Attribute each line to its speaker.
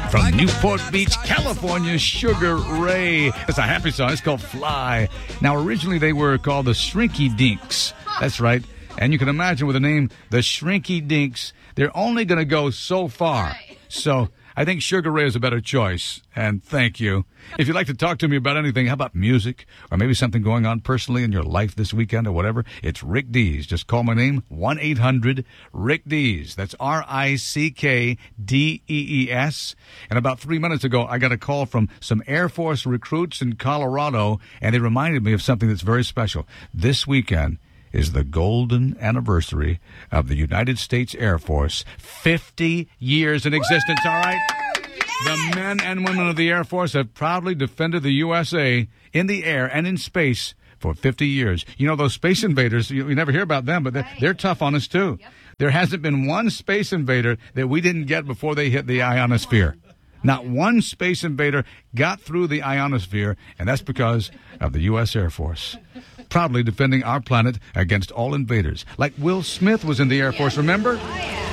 Speaker 1: From Newport Beach, California, Sugar Ray. It's a happy song. It's called Fly. Now, originally they were called the Shrinky Dinks. That's right. And you can imagine with the name the Shrinky Dinks, they're only going to go so far. So I think Sugar Ray is a better choice. And thank you. If you'd like to talk to me about anything, how about music or maybe something going on personally in your life this weekend or whatever, it's Rick Dees. Just call my name, 1-800-RICK Dees. That's RICKDEES. And about 3 minutes ago, I got a call from some Air Force recruits in Colorado, and they reminded me of something that's very special. This weekend is the golden anniversary of the United States Air Force. 50 years in existence, all right? The men and women of the Air Force have proudly defended the USA in the air and in space for 50 years. You know, those space invaders, you never hear about them, but they're tough on us, too. Yep. There hasn't been one space invader that we didn't get before they hit the ionosphere. Not one space invader got through the ionosphere, and that's because of the U.S. Air Force. Proudly defending our planet against all invaders. Like Will Smith was in the Air Force, remember?